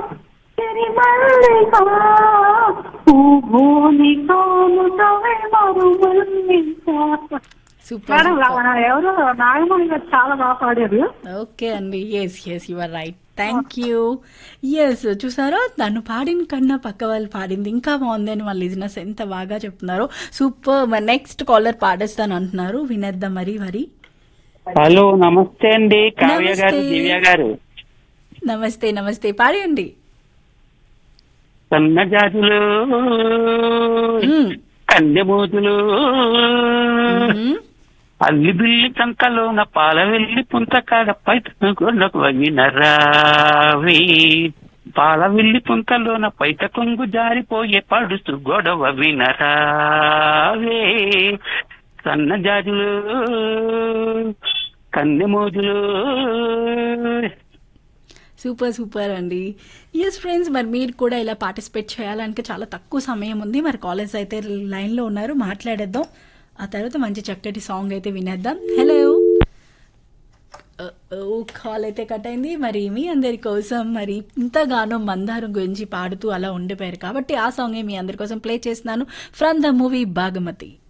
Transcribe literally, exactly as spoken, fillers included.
तेरी मल्लिका పువ్వుని కానుకవే మరు మల్లికా. సూపర్ మేడం రా- ఎవరు నాగమణి గారు చాలా బాగా పాడారు. ఓకే అండి, yes yes you are right, thank you. Yes చూసారా, తను పాడిన కన్నా పక్క వాళ్ళు పాడింది ఇంకా బాగుంది అని వాళ్ళ లిజినెస్ ఎంత బాగా చెప్తున్నారు. సూపర్. మరి నెక్స్ట్ కాలర్ పాడేస్తాను అంటున్నారు, వినేద్దాం మరి మరి. హలో నమస్తే అండి కావ్య గారు, నమస్తే. దివ్య గారు. నమస్తే నమస్తే, పాడండి. సన్నజాజులు మ్మ్. కందెమూతులు మ్మ్. అల్లి బిల్లి చంకలోన పాల వెళ్ళి పుంతకాడ పైట కొండకు వగినరావి. పాల వెళ్ళి పుంతలోన పైట కొంగు జారిపోయే పడుస్తూ గొడవ వినరావే. సన్నజాజులు కన్నెమోజులు. సూపర్ సూపర్ అండి. ఎస్ ఫ్రెండ్స్, మరి మీరు కూడా ఇలా పార్టిసిపేట్ చేయాలంటే చాలా తక్కువ సమయం ఉంది. మరి కాలేజ్ అయితే లైన్లో ఉన్నారు, మాట్లాడేద్దాం. ఆ తర్వాత మంచి చక్కటి సాంగ్ అయితే వినేద్దాం. హలో, కాల్ అయితే కట్ అయింది. మరి మీ అందరి కోసం మరి ఇంతగానో మందారం గురించి పాడుతూ అలా ఉండిపోయారు కాబట్టి ఆ సాంగే మీ అందరి కోసం ప్లే చేస్తున్నాను, ఫ్రమ్ ద మూవీ భాగమతి.